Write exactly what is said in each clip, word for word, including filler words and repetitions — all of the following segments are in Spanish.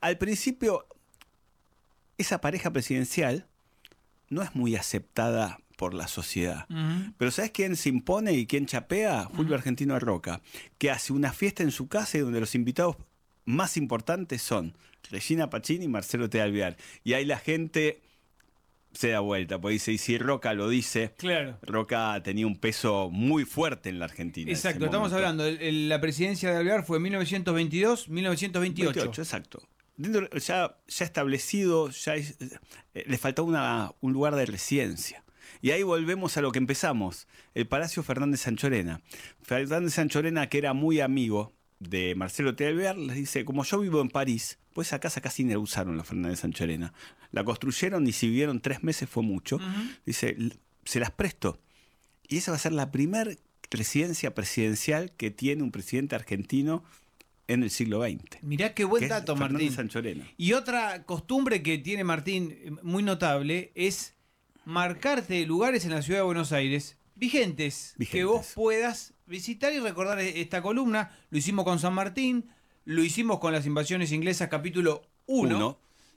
Al principio, esa pareja presidencial no es muy aceptada por la sociedad. Uh-huh. Pero ¿sabes quién se impone y quién chapea? Fulvio uh-huh. Argentino Roca, que hace una fiesta en su casa donde los invitados más importantes son Regina Pacini y Marcelo T. Alvear. Y ahí la gente se da vuelta, porque dice, y si Roca lo dice, claro. Roca tenía un peso muy fuerte en la Argentina. Exacto, estamos momento. hablando, el, el, la presidencia de Alvear fue mil novecientos veintidós, mil novecientos veintiocho. veintiocho, exacto. Dentro, ya, ya establecido, ya es, eh, le faltaba una, un lugar de residencia. Y ahí volvemos a lo que empezamos, el Palacio Fernández Sanchorena. Fernández Sanchorena, que era muy amigo de Marcelo T. Alvear, les dice, como yo vivo en París, pues esa casa casi ni la usaron los Fernández Sanchorena. La construyeron y si vivieron tres meses fue mucho. Uh-huh. Dice, se las presto. Y esa va a ser la primera residencia presidencial que tiene un presidente argentino en el siglo veinte. Mirá qué buen dato, Martín. Sanchorena. Y otra costumbre que tiene Martín muy notable es marcarte lugares en la ciudad de Buenos Aires vigentes, vigentes, que vos puedas visitar y recordar esta columna. Lo hicimos con San Martín, lo hicimos con las invasiones inglesas capítulo uno,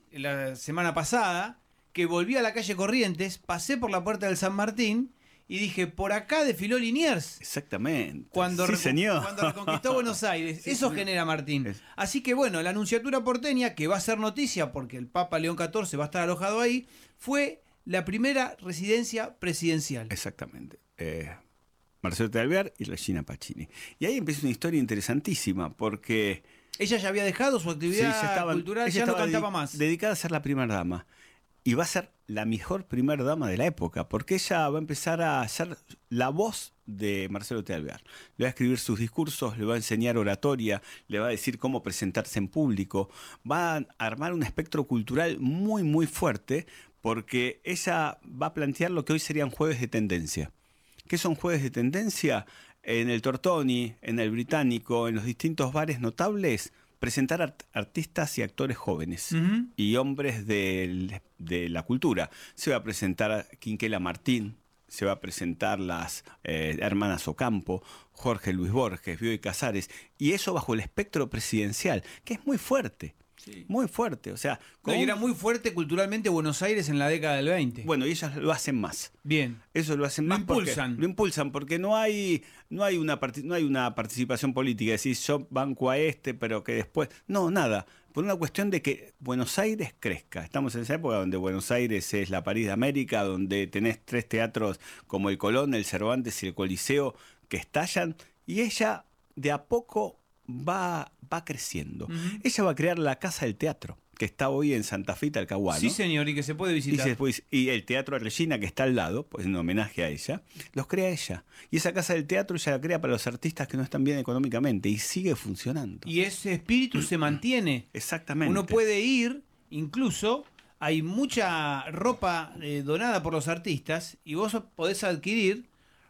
la semana pasada, que volví a la calle Corrientes, pasé por la puerta del San Martín y dije, por acá desfiló Liniers. Exactamente. Cuando, sí, recu- señor. cuando reconquistó Buenos Aires. Sí, Eso señor. genera Martín. Es. Así que bueno, la Nunciatura porteña, que va a ser noticia porque el Papa León catorce va a estar alojado ahí, fue la primera residencia presidencial. Exactamente. Eh, Marcelo T. Alvear y Regina Pacini. Y ahí empieza una historia interesantísima porque... Ella ya había dejado su actividad sí, estaban, cultural, ya no cantaba más. Dedicada a ser la primera dama. Y va a ser la mejor primera dama de la época, porque ella va a empezar a ser la voz de Marcelo T. Alvear. Le va a escribir sus discursos, le va a enseñar oratoria, le va a decir cómo presentarse en público. Va a armar un espectro cultural muy, muy fuerte, porque ella va a plantear lo que hoy serían jueves de tendencia. ¿Qué son jueves de tendencia? En el Tortoni, en el Británico, en los distintos bares notables, presentar art- artistas y actores jóvenes uh-huh. y hombres de, de la cultura. Se va a presentar Quinquela Martín, se va a presentar las eh, hermanas Ocampo, Jorge Luis Borges, Bioy Casares, y eso bajo el espectro presidencial, que es muy fuerte. Sí. Muy fuerte, o sea... No, y era muy fuerte culturalmente Buenos Aires en la década del veinte. Bueno, y ellas lo hacen más. Bien. Eso lo hacen lo más impulsan. Porque, lo impulsan porque no hay, no hay una part- no hay una participación política, decir yo banco a este, pero que después... No, nada. Por una cuestión de que Buenos Aires crezca. Estamos en esa época donde Buenos Aires es la París de América, donde tenés tres teatros como el Colón, el Cervantes y el Coliseo que estallan, y ella de a poco... va, va creciendo. Uh-huh. Ella va a crear la Casa del Teatro, que está hoy en Santa Fe, Talcahuano. Sí, señor, y que se puede visitar. Y, se puede, y el Teatro Regina, que está al lado, pues en homenaje a ella, los crea ella. Y esa Casa del Teatro ella la crea para los artistas que no están bien económicamente y sigue funcionando. Y ese espíritu se mantiene. Exactamente. Uno puede ir, incluso, hay mucha ropa eh, donada por los artistas y vos podés adquirir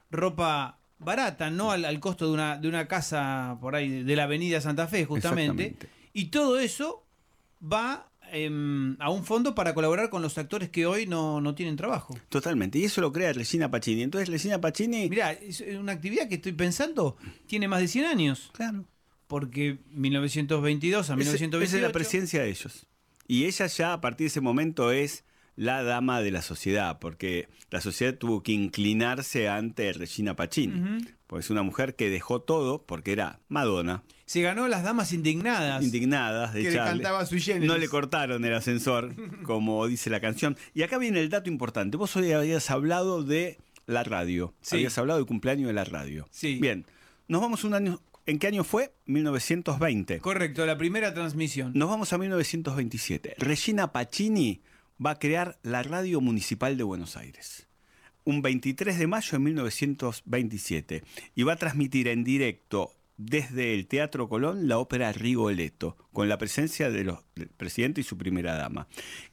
ropa barata, no al, al costo de una, de una casa por ahí de la avenida Santa Fe, justamente. Y todo eso va eh, a un fondo para colaborar con los actores que hoy no, no tienen trabajo. Totalmente, y eso lo crea Regina Pacini. Entonces Regina Pacini... Mirá, es una actividad que estoy pensando, tiene más de cien años. Claro. Porque mil novecientos veintidós a mil novecientos veintiocho... Esa es la presidencia de ellos. Y ella ya a partir de ese momento es... la dama de la sociedad, porque la sociedad tuvo que inclinarse ante Regina Pacini, uh-huh. pues es una mujer que dejó todo porque era Madonna. Se ganó las damas indignadas. Indignadas de que le cantaba Sui Generis. No le cortaron el ascensor, como dice la canción. Y acá viene el dato importante. Vos hoy habías hablado de la radio. Sí. Habías hablado del cumpleaños de la radio. Sí. Bien, nos vamos un año... ¿En qué año fue? mil novecientos veinte. Correcto, la primera transmisión. Nos vamos a mil novecientos veintisiete. Regina Pacini va a crear la Radio Municipal de Buenos Aires. Un veintitrés de mayo de mil novecientos veintisiete. Y va a transmitir en directo desde el Teatro Colón la ópera Rigoletto, con la presencia de los, del presidente y su primera dama.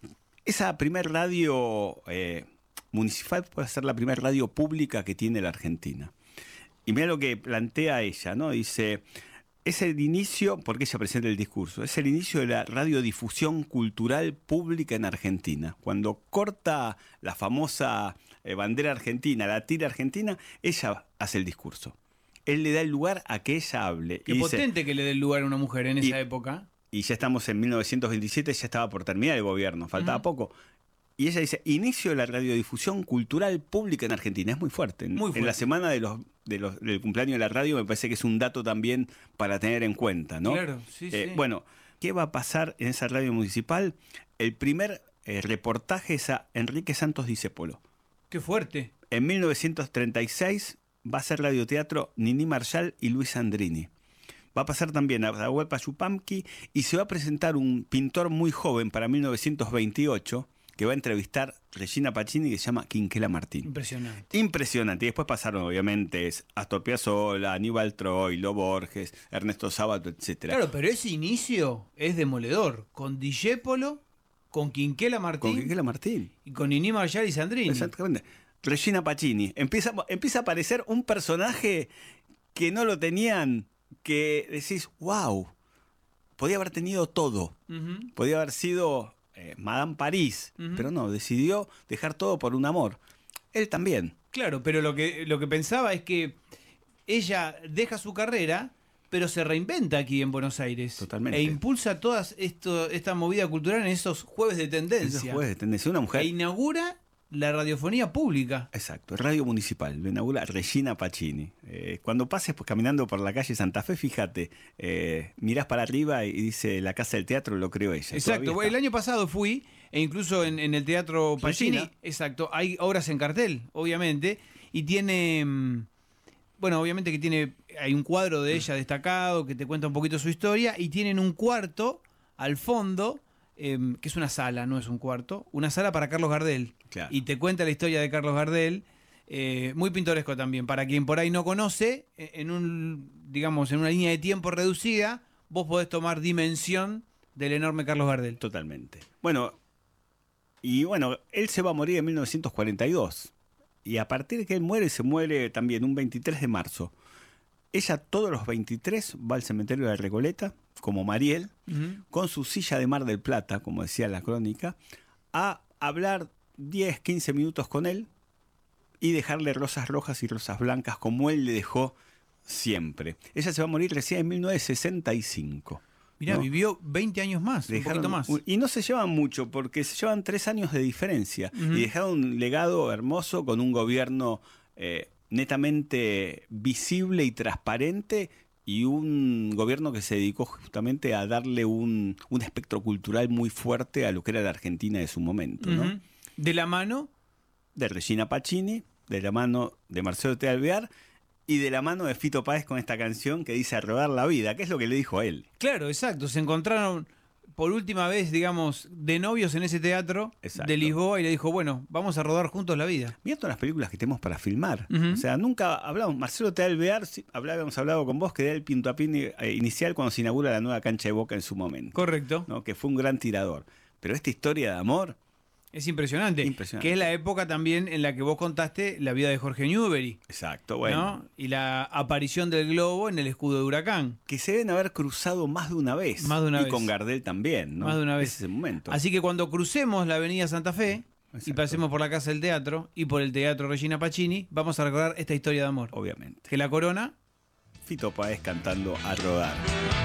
Esa primer radio eh, municipal puede ser la primera radio pública que tiene la Argentina. Y mira lo que plantea ella, ¿no? Dice... Es el inicio, porque ella presenta el discurso, es el inicio de la radiodifusión cultural pública en Argentina. Cuando corta la famosa eh, bandera argentina, la tira argentina, ella hace el discurso. Él le da el lugar a que ella hable. Qué y potente dice, que le dé el lugar a una mujer en esa y, época. y ya estamos en mil novecientos veintisiete, ya estaba por terminar el gobierno, faltaba uh-huh. poco. Y ella dice, inicio de la radiodifusión cultural pública en Argentina. Es muy fuerte. Muy fuerte. En la semana de los, de los, del cumpleaños de la radio me parece que es un dato también para tener en cuenta, ¿no? Claro, sí, eh, sí. Bueno, ¿qué va a pasar en esa radio municipal? El primer eh, reportaje es a Enrique Santos Discépolo. ¡Qué fuerte! En mil novecientos treinta y seis va a ser radioteatro Niní Marshall y Luis Andrini. Va a pasar también a Atahualpa Yupanqui y se va a presentar un pintor muy joven para mil novecientos veintiocho que va a entrevistar Regina Pacini, que se llama Quinquela Martín. Impresionante. Impresionante. Y después pasaron, obviamente, Astor Piazzolla, Aníbal Troilo, Borges, Ernesto Sábato, etcétera. Claro, pero ese inicio es demoledor. Con Discépolo, con Quinquela Martín. Con Quinquela Martín. Y con Niní Marshall y Sandrini. Exactamente. Regina Pacini. Empieza, empieza a aparecer un personaje que no lo tenían, que decís, wow, podía haber tenido todo. Uh-huh. Podía haber sido eh, Madame París, uh-huh. pero no, decidió dejar todo por un amor. Él también. Claro, pero lo que, lo que pensaba es que ella deja su carrera, pero se reinventa aquí en Buenos Aires. Totalmente. E impulsa toda esta movida cultural en esos jueves de tendencia. Esos jueves de tendencia. Una mujer. E inaugura la radiofonía pública. Exacto, Radio Municipal, lo inaugura Regina Pacini. Eh, cuando pases pues, caminando por la calle Santa Fe, fíjate, eh, mirás para arriba y dice la Casa del Teatro, lo creó ella. Exacto, el año pasado fui, e incluso en, en el Teatro Pacini, Regina. Exacto, hay obras en cartel, obviamente, y tiene, bueno, obviamente que tiene, hay un cuadro de ella destacado que te cuenta un poquito su historia, y tienen un cuarto al fondo, Eh, que es una sala, no es un cuarto, una sala para Carlos Gardel. Claro. Y te cuenta la historia de Carlos Gardel, eh, muy pintoresco también. Para quien por ahí no conoce, en un, digamos, en una línea de tiempo reducida, vos podés tomar dimensión del enorme Carlos Gardel. Totalmente. Bueno, y bueno, él se va a morir en mil novecientos cuarenta y dos. Y a partir de que él muere, se muere también un veintitrés de marzo. Ella todos los veintitrés va al cementerio de Recoleta, como Mariel, uh-huh. con su silla de Mar del Plata, como decía la crónica, a hablar diez, quince minutos con él y dejarle rosas rojas y rosas blancas como él le dejó siempre. Ella se va a morir recién en mil novecientos sesenta y cinco. Mirá, ¿no? Vivió veinte años más, dejaron, un poquito más. Y no se llevan mucho, porque se llevan tres años de diferencia. Uh-huh. Y dejaron un legado hermoso con un gobierno Eh, netamente visible y transparente y un gobierno que se dedicó justamente a darle un, un espectro cultural muy fuerte a lo que era la Argentina de su momento, ¿no? Uh-huh. ¿De la mano? De Regina Pacini, de la mano de Marcelo T. Alvear y de la mano de Fito Páez con esta canción que dice A rodar la vida, que es lo que le dijo a él. Claro, exacto, se encontraron por última vez, digamos, de novios en ese teatro Exacto. de Lisboa y le dijo, bueno, vamos a rodar juntos la vida. Mirá todas las películas que tenemos para filmar. Uh-huh. O sea, nunca hablamos, Marcelo T. Alvear, hablábamos hablado con vos que era el pintapié inicial cuando se inaugura la nueva cancha de Boca en su momento. Correcto. ¿No? Que fue un gran tirador. Pero esta historia de amor... Es impresionante. impresionante. Que es la época también en la que vos contaste la vida de Jorge Newbery. Exacto, bueno. ¿no? Y la aparición del globo en el escudo de Huracán. Que se deben haber cruzado más de una vez. Más de una y vez. con Gardel también, ¿no? Más de una vez. Ese es el momento. Así que cuando crucemos la avenida Santa Fe Exacto. y pasemos por la Casa del Teatro y por el Teatro Regina Pacini, vamos a recordar esta historia de amor. Obviamente. Que la corona... Fito Páez cantando A rodar.